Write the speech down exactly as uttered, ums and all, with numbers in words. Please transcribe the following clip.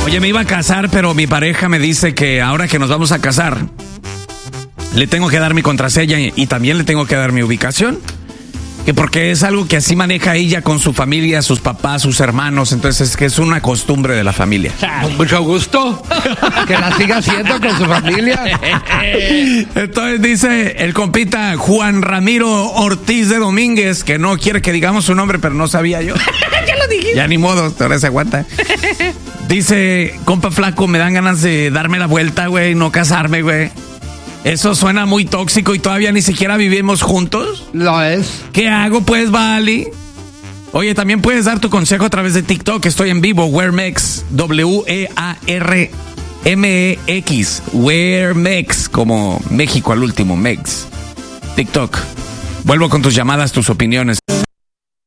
Oye, me iba a casar, pero mi pareja me dice que ahora que nos vamos a casar, le tengo que dar mi contraseña y también le tengo que dar mi ubicación. Que porque es algo que así maneja ella con su familia, sus papás, sus hermanos. Entonces es que es una costumbre de la familia. Con mucho gusto. Que la siga haciendo con su familia. Entonces dice el compita Juan Ramiro Ortiz de Domínguez, que no quiere que digamos su nombre, pero no sabía yo. Ya lo dijiste. Ya ni modo, ahora se aguanta. Dice, compa flaco, me dan ganas de darme la vuelta, güey, no casarme, güey. Eso suena muy tóxico y todavía ni siquiera vivimos juntos. Lo es. ¿Qué hago, pues, Vali? Oye, también puedes dar tu consejo a través de TikTok. Estoy en vivo, Wearmex, W E A R M E X, Wearmex, como México al último, Mex. TikTok. Vuelvo con tus llamadas, tus opiniones.